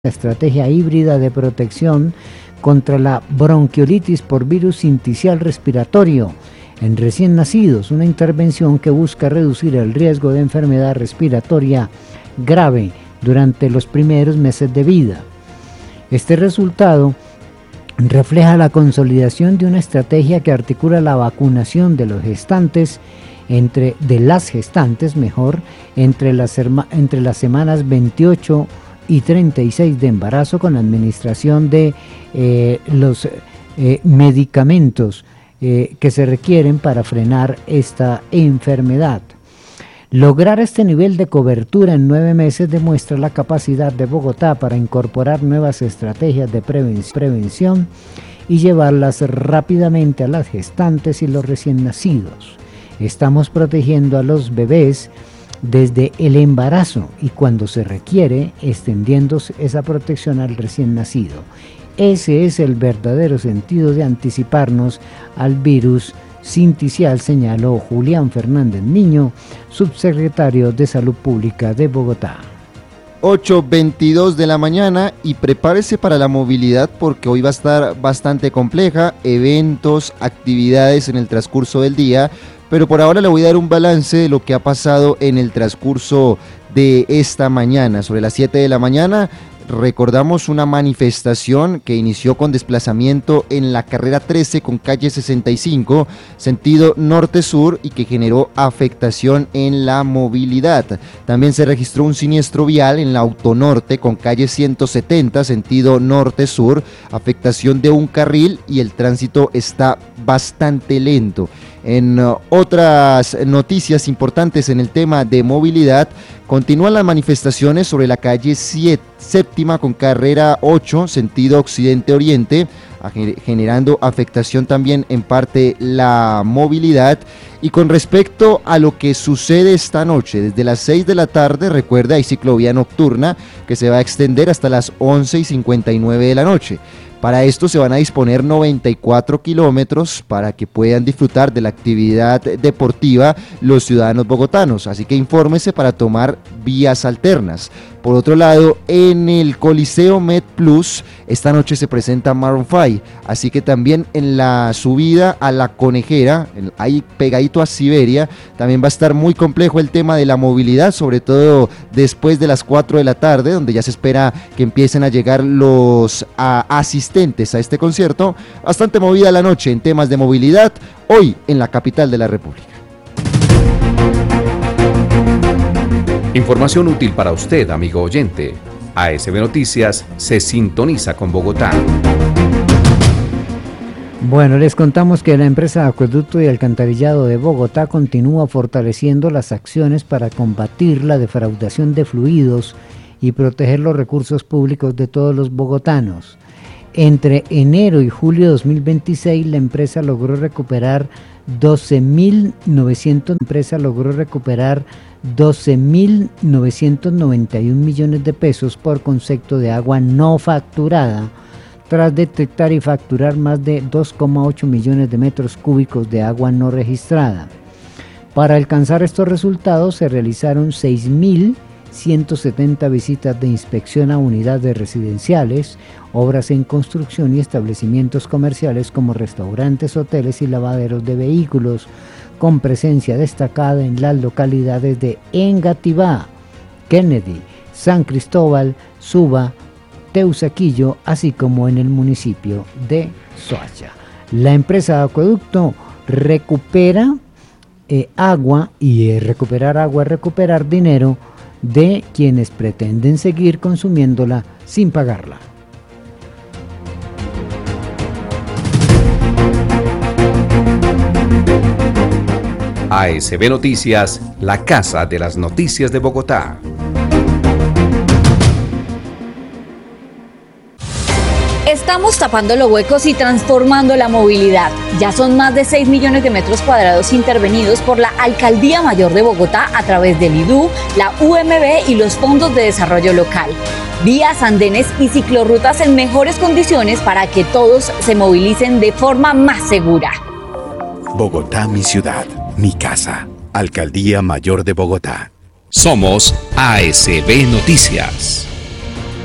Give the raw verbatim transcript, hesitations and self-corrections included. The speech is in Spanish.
estrategia híbrida de protección contra la bronquiolitis por virus sincicial respiratorio en recién nacidos, una intervención que busca reducir el riesgo de enfermedad respiratoria grave durante los primeros meses de vida. Este resultado refleja la consolidación de una estrategia que articula la vacunación de los gestantes entre de las gestantes mejor entre las entre las semanas veintiocho y treinta y seis de embarazo, con la administración de eh, los eh, medicamentos eh, que se requieren para frenar esta enfermedad. Lograr este nivel de cobertura en nueve meses demuestra la capacidad de Bogotá para incorporar nuevas estrategias de prevención y llevarlas rápidamente a las gestantes y los recién nacidos. Estamos protegiendo a los bebés desde el embarazo y cuando se requiere, extendiendo esa protección al recién nacido. Ese es el verdadero sentido de anticiparnos al virus sincicial, señaló Julián Fernández Niño, subsecretario de Salud Pública de Bogotá. ocho veintidós de la mañana y prepárese para la movilidad porque hoy va a estar bastante compleja, eventos, actividades en el transcurso del día, pero por ahora le voy a dar un balance de lo que ha pasado en el transcurso de esta mañana. Sobre las siete de la mañana recordamos una manifestación que inició con desplazamiento en la carrera trece con calle sesenta y cinco, sentido norte-sur, y que generó afectación en la movilidad. También se registró un siniestro vial en la autonorte con calle ciento setenta, sentido norte-sur, afectación de un carril y el tránsito está bastante lento. En uh, otras noticias importantes en el tema de movilidad, continúan las manifestaciones sobre la calle siete, séptima con carrera ocho, sentido occidente-oriente, generando afectación también en parte la movilidad. Y con respecto a lo que sucede esta noche, desde las seis de la tarde, recuerda, hay ciclovía nocturna que se va a extender hasta las once y cincuenta y nueve de la noche. Para esto se van a disponer noventa y cuatro kilómetros para que puedan disfrutar de la actividad deportiva los ciudadanos bogotanos, así que infórmese para tomar vías alternas. Por otro lado, en el Coliseo MedPlus, esta noche se presenta Maroon cinco, así que también en la subida a la Conejera, ahí pegadito a Siberia, también va a estar muy complejo el tema de la movilidad, sobre todo después de las cuatro de la tarde, donde ya se espera que empiecen a llegar los a, asistentes a este concierto. Bastante movida la noche en temas de movilidad, hoy en la capital de la República. Información útil para usted, amigo oyente. A S B Noticias se sintoniza con Bogotá. Bueno, les contamos que la empresa de Acueducto y Alcantarillado de Bogotá continúa fortaleciendo las acciones para combatir la defraudación de fluidos y proteger los recursos públicos de todos los bogotanos. Entre enero y julio de dos mil veintiséis, la empresa logró recuperar doce mil novecientos empresa logró recuperar doce mil novecientos noventa y un millones de pesos por concepto de agua no facturada, tras detectar y facturar más de dos coma ocho millones de metros cúbicos de agua no registrada. Para alcanzar estos resultados se realizaron seis mil ciento setenta visitas de inspección a unidades residenciales, obras en construcción y establecimientos comerciales como restaurantes, hoteles y lavaderos de vehículos, con presencia destacada en las localidades de Engativá, Kennedy, San Cristóbal, Suba, Teusaquillo, así como en el municipio de Soacha. La empresa de Acueducto recupera eh, agua y eh, recuperar agua es recuperar dinero de quienes pretenden seguir consumiéndola sin pagarla. A S B Noticias, la casa de las noticias de Bogotá. Estamos tapando los huecos y transformando la movilidad. Ya son más de seis millones de metros cuadrados intervenidos por la Alcaldía Mayor de Bogotá a través del I D U, la U M B y los fondos de desarrollo local. Vías, andenes y ciclorrutas en mejores condiciones para que todos se movilicen de forma más segura. Bogotá, mi ciudad, mi casa. Alcaldía Mayor de Bogotá. Somos A S B Noticias.